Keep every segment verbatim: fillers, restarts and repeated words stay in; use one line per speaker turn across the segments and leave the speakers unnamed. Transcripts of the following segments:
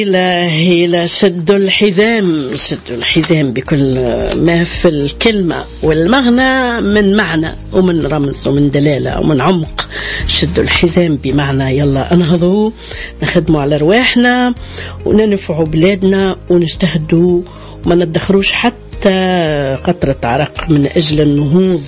إلى إلى شدوا الحزام، شدوا الحزام بكل ما في الكلمة والمغنى من معنى ومن رمز ومن دلالة ومن عمق. شدوا الحزام بمعنى يلا انهضوا، نخدموا على رواحنا وننفعوا بلادنا ونجتهدوا وما ندخروش حتى قطرة عرق من أجل النهوض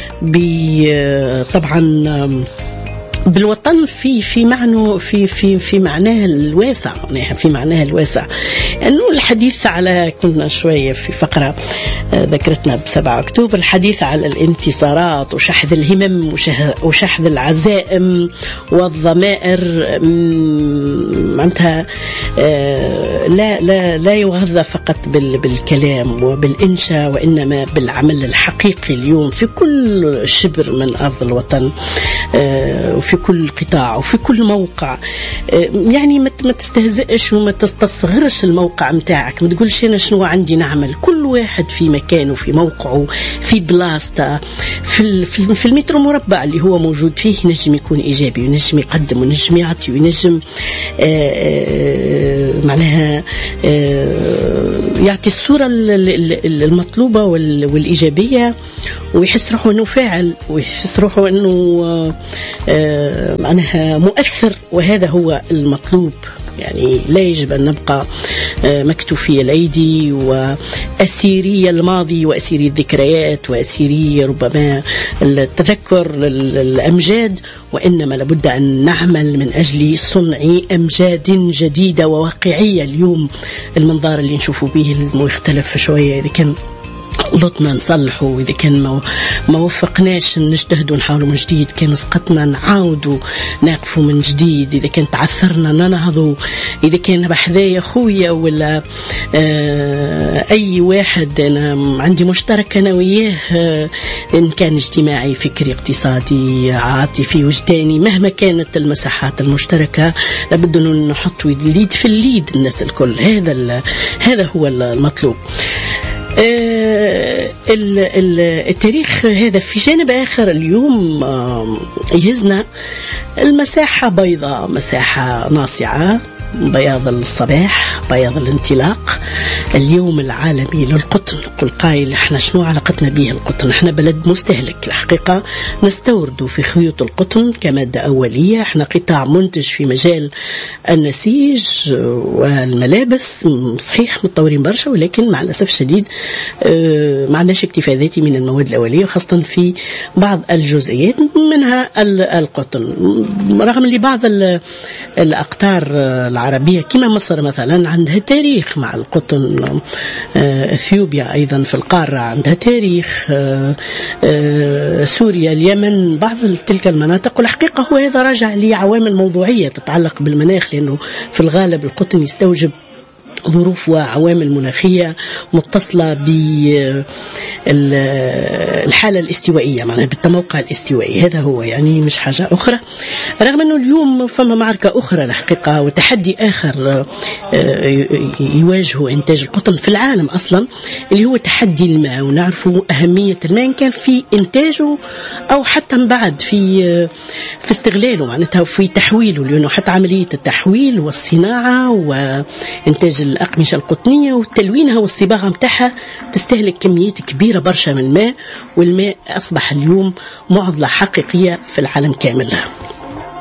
طبعا بالوطن في في معنى في في في معناه الواسع، في معناه الواسع انه الحديث على، كنا شويه في فقره ذكرتنا بسبعة أكتوبر، الحديث على الانتصارات وشحذ الهمم وشحذ العزائم والضمائر معناتها لا لا لا يغذى فقط بالكلام وبالإنشاء، وإنما بالعمل الحقيقي اليوم في كل شبر من أرض الوطن وفي كل قطاع وفي كل موقع. يعني ما تستهزئش وما تستصغرش الموقع متاعك، ما تقولش أنا شنو عندي نعمل. كل واحد في مكانه، في موقعه، في بلاصته، في في المتر مربع اللي هو موجود فيه نجم يكون إيجابي ونجم يقدم ونجم يعطي ونجم معناها يعطي الصورة المطلوبة والإيجابية، ويحس روحه أنه فاعل، ويحس روحه أنه معناها مؤثر، وهذا هو المطلوب. يعني لا يجب أن نبقى مكتوفي الأيدي وأسيري الماضي وأسيري الذكريات وأسيري ربما التذكر الأمجاد، وإنما لابد أن نعمل من أجل صنع أمجاد جديدة وواقعية. اليوم المنظار اللي نشوفه به لازم يختلف شوية، إذا كان غلطنا نصلحوا، وإذا كان ما, ما وفقناش نجتهدوا ونحاولوا من جديد، كان سقطنا نعاودوا نقفوا من جديد، إذا كان تعثرنا ننهضوا، إذا كان بحذايا خويا ولا آه أي واحد أنا عندي مشترك أنا وياه، آه إن كان اجتماعي فكري اقتصادي عاطفي وجداني، مهما كانت المساحات المشتركة لابد أن نحط اليد في اليد الناس الكل. هذا هذا هو المطلوب. آه التاريخ هذا في جانب آخر اليوم آه يهزنا المساحة بيضاء، مساحة ناصعة، بياض الصباح، بياض الانطلاق. اليوم العالمي للقطن، قل قائل احنا شنو علاقتنا به القطن؟ احنا بلد مستهلك الحقيقة، نستورد في خيوط القطن كمادة أولية، احنا قطاع منتج في مجال النسيج والملابس، صحيح متطورين برشا، ولكن مع الأسف الشديد اه ما عندناش اكتفاء ذاتي من المواد الأولية، خاصة في بعض الجزئيات منها القطن، رغم اللي بعض الأقطار العربية كما مصر مثلا عندها تاريخ مع القطن، اثيوبيا ايضا في القارة عندها تاريخ، سوريا، اليمن، بعض تلك المناطق. والحقيقة هو هذا راجع لعوامل موضوعية تتعلق بالمناخ، لأنه في الغالب القطن يستوجب ظروف وعوامل مناخية متصلة بالحالة الاستوائية، معناها بالتموقع الاستوائي، هذا هو يعني مش حاجة أخرى. رغم أنه اليوم فما معركة أخرى الحقيقة وتحدي آخر يواجه إنتاج القطن في العالم أصلا، اللي هو تحدي الماء، ونعرفوا أهمية الماء إن كان في إنتاجه أو حتى من بعد في في استغلاله، معناتها في تحويله، لأنه حتى عملية التحويل والصناعة وإنتاج الأقمشة القطنية وتلوينها والصباغة متاعها تستهلك كميات كبيرة برشا من الماء، والماء أصبح اليوم معضلة حقيقية في العالم كامل.